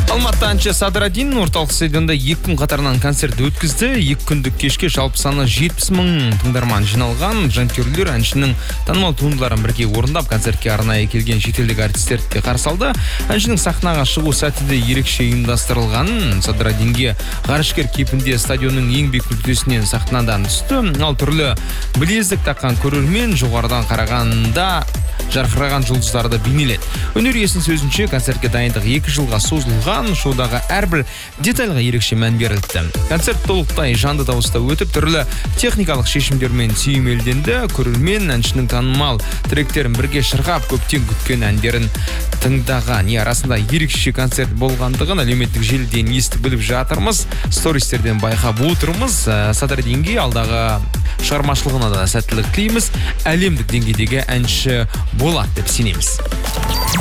Алматы әнші Садраддин орталық стадионда 2 күн қатарынан концерт өткізді. 2 күндік кешке жалпы саны 70 мың тыңдарман жиналған. Жанкүйерлер әншінің танымал туындыларын бірге орындап, концертке арнайы келген шетелдік артистерді қарсы алды. Әншінің сахнаға шығу сәті де ерекше ұйымдастырылған. Садраддинге ғарышкер кейпінде стадионның ең биік нүктесінен сахнадан түсті. Ал түрлі білезік таққан көрермен жоғарыдан қарағанда жарқыраған жұлдыздарды бейнеледі. Өнер иесінің сөзінше, концертке дайындық 2 жылға созылған. Шоудағы әрбір детальға ерекше мән берілді. Концерт толықтай жанды дауыста өтіп, түрлі техникалық шешімдермен сүйемелденді. Көрермен әншінің танымал тректерін бірге шырқап, көптен күткен әндерін тыңдаған. Арасында ерекше концерт болғандығын әлеуметтік желіден естіп біліп жатырмыз. Стористерден байқап отырмыз. Садраддинге алдағы шығармашылығына да сәттілік тілейміз. Әлемдік деңгейдегі әнші болады деп сенеміз.